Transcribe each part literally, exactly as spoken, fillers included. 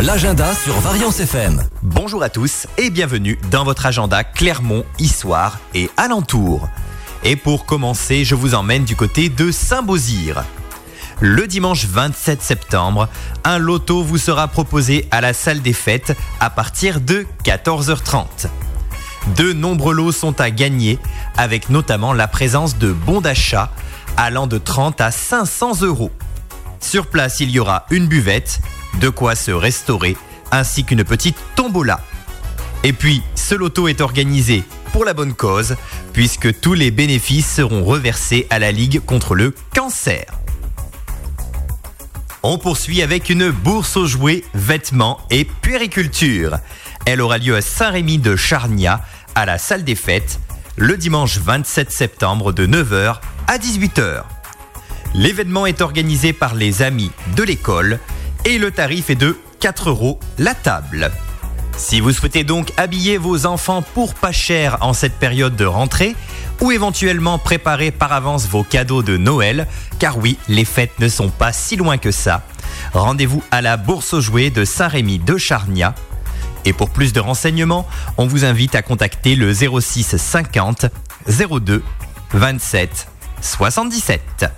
L'agenda sur Variance F M. Bonjour à tous et bienvenue dans votre agenda Clermont, Issoire et alentour. Et pour commencer, je vous emmène du côté de Saint-Beauzire. Le dimanche vingt-sept septembre, un loto vous sera proposé à la salle des fêtes à partir de quatorze heures trente. De nombreux lots sont à gagner, avec notamment la présence de bons d'achat allant de trente à cinq cents euros. Sur place, il y aura une buvette, de quoi se restaurer, ainsi qu'une petite tombola. Et puis, ce loto est organisé pour la bonne cause, puisque tous les bénéfices seront reversés à la Ligue contre le cancer. On poursuit avec une bourse aux jouets, vêtements et puériculture. Elle aura lieu à Saint-Rémy de Chargnat, à la salle des fêtes, le dimanche vingt-sept septembre de neuf heures à dix-huit heures. L'événement est organisé par les amis de l'école et le tarif est de quatre euros la table. Si vous souhaitez donc habiller vos enfants pour pas cher en cette période de rentrée ou éventuellement préparer par avance vos cadeaux de Noël, car oui, les fêtes ne sont pas si loin que ça, rendez-vous à la bourse aux jouets de Saint-Rémy de Chargnat. Et pour plus de renseignements, on vous invite à contacter le zéro six cinquante zéro deux vingt-sept soixante-dix-sept.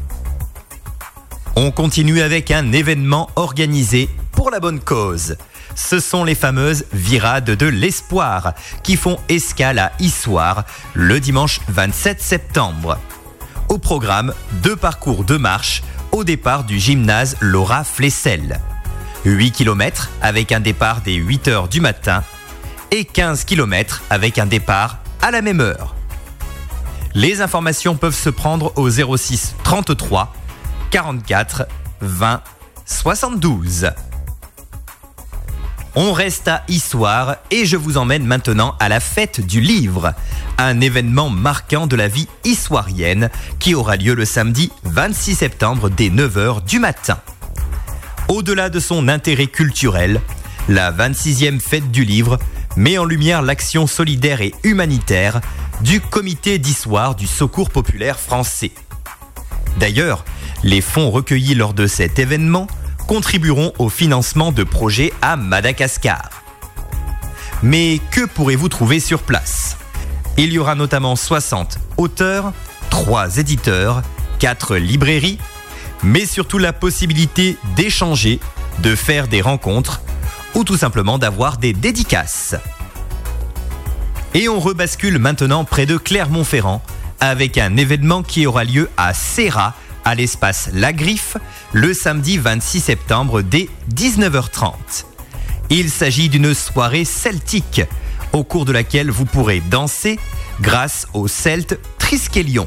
On continue avec un événement organisé pour la bonne cause. Ce sont les fameuses Virades de l'Espoir qui font escale à Issoire le dimanche vingt-sept septembre. Au programme, deux parcours de marche au départ du gymnase Laura Flessel. huit kilomètres avec un départ dès huit heures du matin et quinze kilomètres avec un départ à la même heure. Les informations peuvent se prendre au zéro six trente-trois quarante-quatre vingt soixante-douze. On reste à Issoire et je vous emmène maintenant à la fête du livre, un événement marquant de la vie issoirienne qui aura lieu le samedi vingt-six septembre dès neuf heures du matin. Au-delà de son intérêt culturel, la vingt-sixième fête du livre met en lumière l'action solidaire et humanitaire du comité d'Issoire du Secours populaire français. D'ailleurs, les fonds recueillis lors de cet événement contribueront au financement de projets à Madagascar. Mais que pourrez-vous trouver sur place ? Il y aura notamment soixante auteurs, trois éditeurs, quatre librairies, mais surtout la possibilité d'échanger, de faire des rencontres ou tout simplement d'avoir des dédicaces. Et on rebascule maintenant près de Clermont-Ferrand avec un événement qui aura lieu à Serra, à l'espace La Griffe, le samedi vingt-six septembre dès dix-neuf heures trente. Il s'agit d'une soirée celtique, au cours de laquelle vous pourrez danser grâce au celte Triskelion.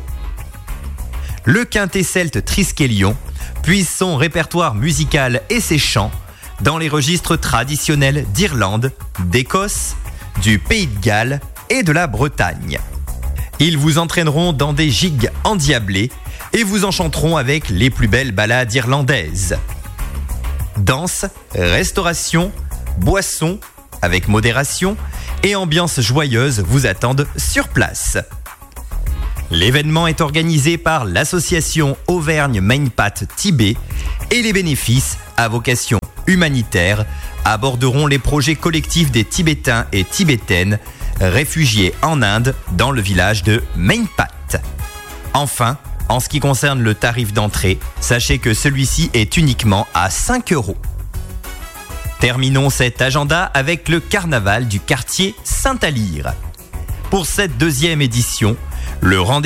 Le quintet celte Triskelion puise son répertoire musical et ses chants dans les registres traditionnels d'Irlande, d'Écosse, du Pays de Galles et de la Bretagne. Ils vous entraîneront dans des gigues endiablées et vous enchanteront avec les plus belles ballades irlandaises. Danse, restauration, boissons avec modération et ambiance joyeuse vous attendent sur place. L'événement est organisé par l'association Auvergne Mainpat Tibet et les bénéfices à vocation humanitaire aborderont les projets collectifs des Tibétains et Tibétaines réfugiés en Inde dans le village de Mainpat. Enfin, en ce qui concerne le tarif d'entrée, sachez que celui-ci est uniquement à cinq euros. Terminons cet agenda avec le carnaval du quartier Saint-Alyre. Pour cette deuxième édition, le rendez-vous